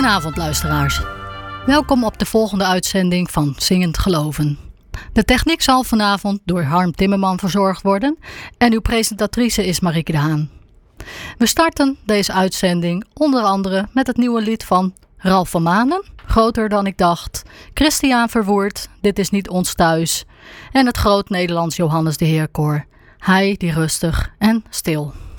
Goedenavond luisteraars. Welkom op de volgende uitzending van Zingend Geloven. De techniek zal vanavond door Harm Timmerman verzorgd worden en uw presentatrice is Marieke de Haan. We starten deze uitzending onder andere met het nieuwe lied van Ralf van Manen, Groter dan ik dacht, Christiaan Verwoerd, Dit is niet ons thuis en het Groot Nederlands Johannes de Heer Koor, Hij die rustig en stil.